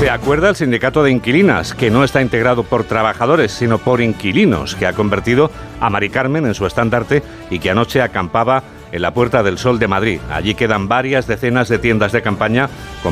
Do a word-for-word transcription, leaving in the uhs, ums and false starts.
Se acuerda el sindicato de inquilinas, que no está integrado por trabajadores, sino por inquilinos, que ha convertido a Mari Carmen en su estandarte y que anoche acampaba en la Puerta del Sol de Madrid. Allí quedan varias decenas de tiendas de campaña con